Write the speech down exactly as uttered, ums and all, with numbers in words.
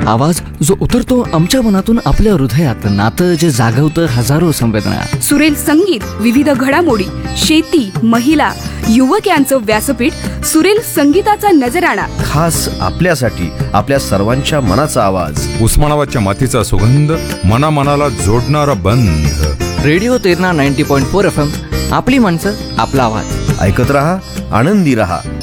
आवाज जो उतरतो आमच्या मनातून आपल्या हृदयात, नातं जे जागवतं हजारो संवेदना. सुरेल संगीत, विविध घडामोडी, शेती, महिला, युवक यांचं व्यासपीठ. सुरेल संगीताचा नजराणा खास आपल्यासाठी, आपल्या सर्वांच्या मनाचा आवाज. उस्मानाबादच्या मातीचा सुगंध, मनामनाला जोडणारा बंध. Radio Terna ninety point four F M, आपली माणसं, आपला आवाज. ऐकत रहा, आनंदी रहा.